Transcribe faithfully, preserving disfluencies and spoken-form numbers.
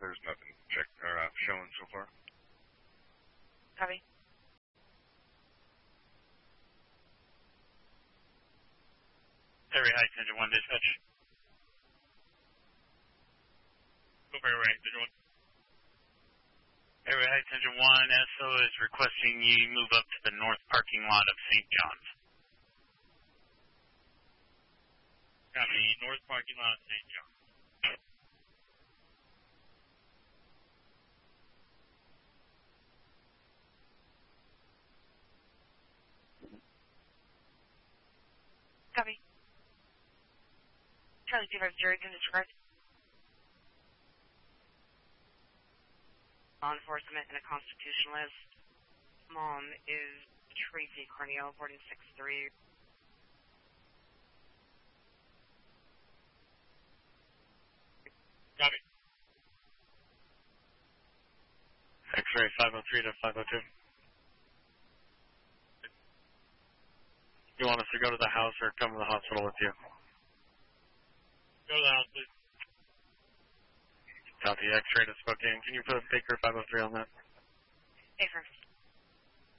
There's nothing checked or uh, shown so far. Copy. Area Heights, Engine one, dispatch. Over Area Heights, Engine one. Area Heights, Engine one, S O is requesting you move up to the north parking lot of Saint John's. Copy, north parking lot of Saint John's. Copy. Charlie two five zero, can disregard. Law enforcement and a constitutionalist. Mom is Tracy Cornell, boarding six three. Copy. X-ray five oh three to five oh two. You want us to go to the house or come to the hospital with you? Go to the house, please. Copy. X-ray to Spokane. Can you put Baker five oh three on that? Affirmative.